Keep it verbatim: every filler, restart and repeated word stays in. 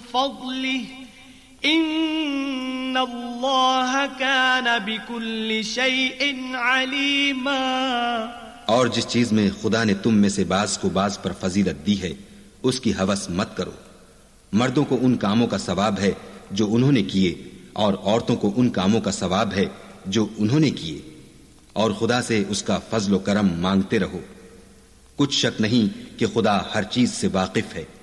फ़ज़्लिहि इन्नल्लाह कान बिकुल्लि शैइन अलीमा। और जिस चीज में खुदा ने तुम में से बाज को बाज पर फजीलत दी है उसकी हवस मत करो। मर्दों को उन कामों का सवाब है जो उन्होंने किए और औरतों को उन कामों का सवाब है जो उन्होंने किए, और खुदा से उसका फजल व करम मांगते रहो। कुछ शक नहीं कि खुदा हर चीज से वाकिफ है।